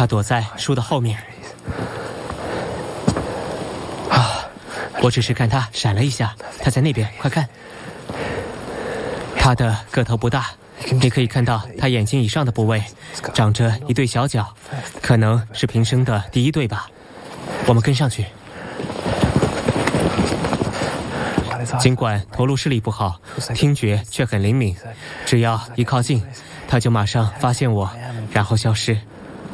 它躲在树的后面。我只是看它闪了一下，它在那边，快看。它的个头不大，你可以看到它眼睛以上的部位长着一对小角，可能是平生的第一对吧。我们跟上去。尽管驼鹿视力不好，听觉却很灵敏，只要一靠近，它就马上发现我，然后消失。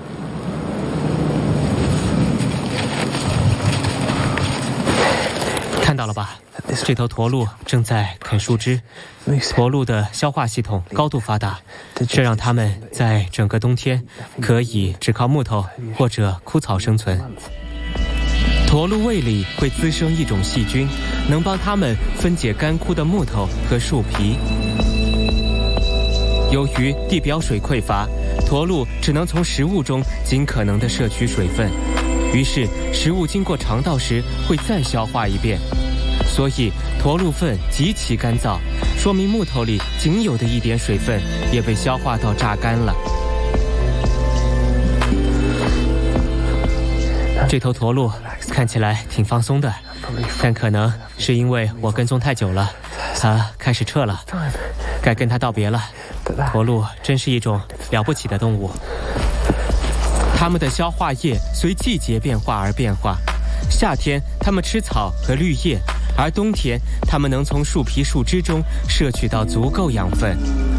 看到了吧？这头驼鹿正在啃树枝。驼鹿的消化系统高度发达，这让它们在整个冬天可以只靠木头或者枯草生存。驼鹿胃里会滋生一种细菌，能帮它们分解干枯的木头和树皮。由于地表水匮乏，驼鹿只能从食物中尽可能地摄取水分，于是食物经过肠道时会再消化一遍。所以驼鹿粪极其干燥，说明木头里仅有的一点水分也被消化到榨干了。这头驼鹿看起来挺放松的，但可能是因为我跟踪太久了，它开始撤了，该跟它道别了。驼鹿真是一种了不起的动物，它们的消化液随季节变化而变化。夏天它们吃草和绿叶，而冬天它们能从树皮树枝中摄取到足够养分。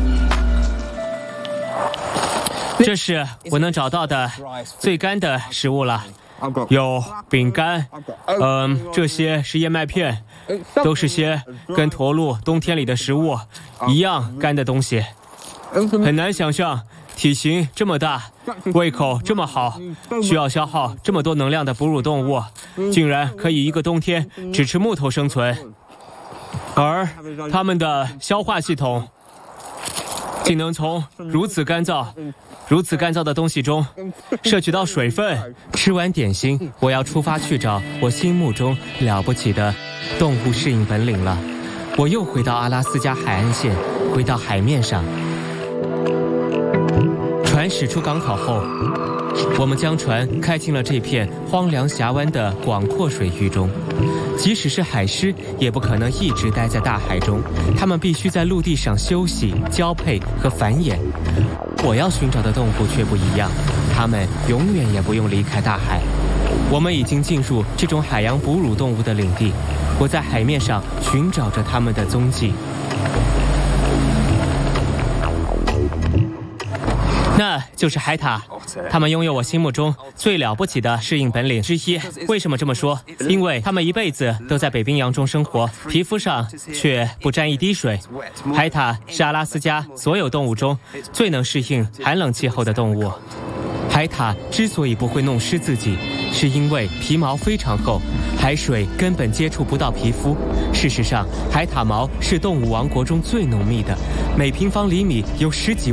这是我能找到的最干的食物了，有饼干，这些是燕麦片，都是些跟驼鹿冬天里的食物一样干的东西。很难想象体型这么大，胃口这么好，需要消耗这么多能量的哺乳动物，竟然可以一个冬天只吃木头生存。而它们的消化系统竟能从如此干燥的东西中摄取到水分。吃完点心，我要出发去找我心目中了不起的动物适应本领了。我又回到阿拉斯加海岸线，回到海面上。船驶出港口后，我们将船开进了这片荒凉峡湾的广阔水域中。即使是海狮，也不可能一直待在大海中，它们必须在陆地上休息、交配和繁衍。我要寻找的动物却不一样，它们永远也不用离开大海。我们已经进入这种海洋哺乳动物的领地，我在海面上寻找着它们的踪迹。那就是海獭，它们拥有我心目中最了不起的适应本领之一。为什么这么说？因为它们一辈子都在北冰洋中生活，皮肤上却不沾一滴水。海獭是阿拉斯加所有动物中最能适应寒冷气候的动物。海獭之所以不会弄湿自己，是因为皮毛非常厚，海水根本接触不到皮肤。事实上，海獭毛是动物王国中最浓密的，每平方厘米有10几